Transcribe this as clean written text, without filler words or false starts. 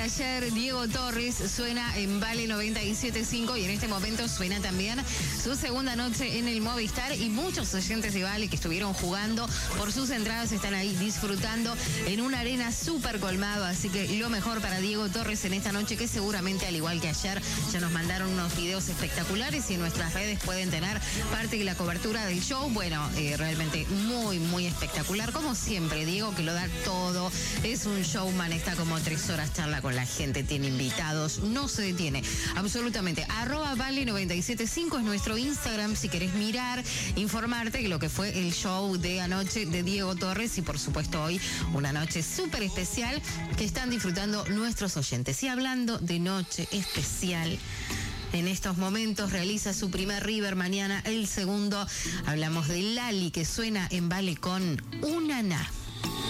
ayer, Diego Torres suena en Vale 97.5 y en este momento suena también su segunda noche en el Movistar, y muchos oyentes de Vale que estuvieron jugando por sus entradas están ahí disfrutando en una arena súper colmada, así que lo mejor para Diego Torres en esta noche, que seguramente al igual que ayer ya nos mandaron unos videos espectaculares y en nuestras redes pueden tener parte de la cobertura del show. Bueno, realmente muy, muy espectacular, como siempre, Diego, que lo da todo, es un showman, está como 3 horas, charla con la gente, tiene invitados, no se detiene, absolutamente. @Vale975 es nuestro Instagram si querés mirar, informarte de lo que fue el show de anoche de Diego Torres, y por supuesto hoy una noche súper especial que están disfrutando nuestros oyentes. Y hablando de noche especial, en estos momentos realiza su primer River, mañana el segundo. Hablamos de Lali, que suena en Vale con Una Na.